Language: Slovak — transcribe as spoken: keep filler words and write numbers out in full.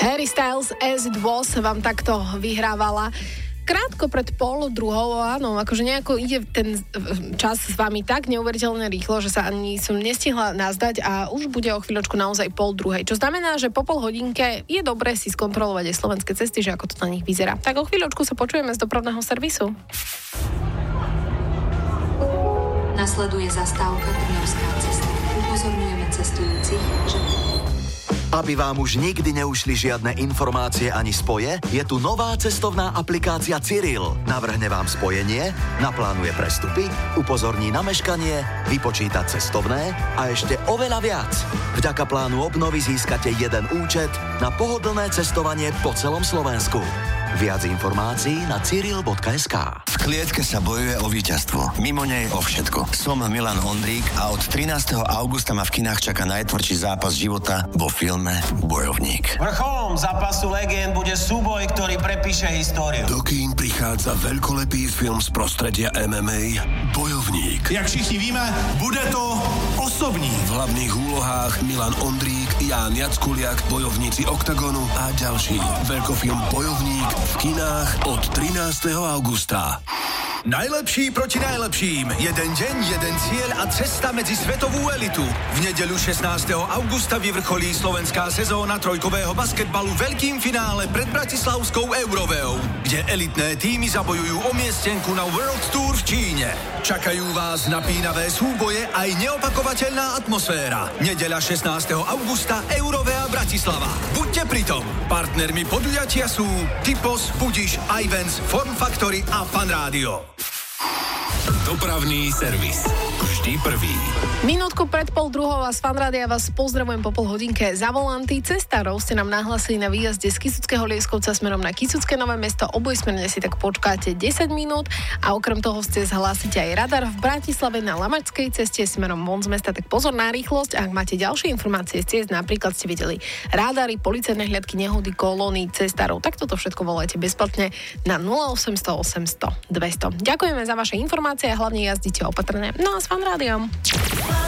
Harry Styles As It Was vám takto vyhrávala. Krátko pred pol druhou, áno, akože nejako ide ten čas s vami tak neuveriteľne rýchlo, že sa ani som nestihla nazdať a už bude o chvíľočku naozaj pol druhej. Čo znamená, že po pol hodinke je dobré si skontrolovať aj slovenské cesty, že ako to na nich vyzerá. Tak o chvíľočku sa počujeme z dopravného servisu. Nasleduje zastávka Trnavská cesta. Upozorňujeme cestujúcich, že... Aby vám už nikdy neušli žiadne informácie ani spoje, je tu nová cestovná aplikácia Cyril. Navrhne vám spojenie, naplánuje prestupy, upozorní na meškanie, vypočíta cestovné a ešte oveľa viac. Vďaka plánu obnovy získate jeden účet na pohodlné cestovanie po celom Slovensku. Viac informácií na cyril bodka es ká. V klietke sa bojuje o víťazstvo. Mimo nej o všetko. Som Milan Ondrík a od trinásteho augusta ma v kinách čaká najtvrdší zápas života vo filme Bojovník. Vrcholom zápasu legend bude súboj, ktorý prepíše históriu. Do kín prichádza veľkolepý film z prostredia em em á Bojovník. Jak všichni víme, bude to osobní. V hlavných úlohách Milan Ondrík, Ján Jackuliak, bojovníci Oktagonu a ďalší. Veľkofilm Bojovník v kinách od trinásteho augusta. Najlepší proti najlepším. Jeden deň, jeden cieľ a cesta medzi svetovú elitu. V nedeľu šestnásteho augusta vyvrcholí slovenská sezóna trojkového basketbalu veľkým finále pred bratislavskou Euroveou, kde elitné tímy zabojujú o miestenku na World Tour v Číne. Čakajú vás napínavé súboje aj neopakovateľná atmosféra. Nedeľa šestnásteho augusta Eurovea Bratislava. Buďte pritom. Partnermi podujatia sú Typos, Budiš, Ivens, Form Factory a Fan Rádio. Dopravný servis. Vždy prvý. Minútku pred pol druhou a z Fanrádia vás pozdravujem po pol hodinke za volanty. Cestárov ste nám nahlasili na výjazde z Kysuckého Lieskovca smerom na Kysucké Nové Mesto. Obojsmerne si tak počkáte desať minút a okrem toho ste zhlásite aj radar v Bratislave na Lamačskej ceste smerom von z mesta. Tak pozor na rýchlosť. Ak máte ďalšie informácie z ciest, napríklad ste videli radary, policajné hliadky, nehody, kolóny cestárov, tak toto všetko volajte bezplatne na nula osemsto osemsto dvesto. Ďakujeme za vaše informácie a hlavne jazdite opatrne. No a s Fanrádiom.